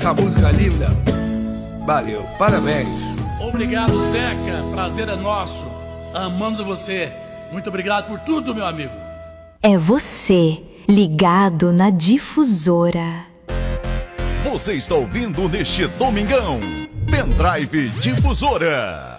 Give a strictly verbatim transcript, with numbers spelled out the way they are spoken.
essa música linda. Valeu, parabéns. Obrigado, Zeca. Prazer é nosso. Amando você. Muito obrigado por tudo, meu amigo. É você, ligado na Difusora. Você está ouvindo neste domingão Pendrive Difusora.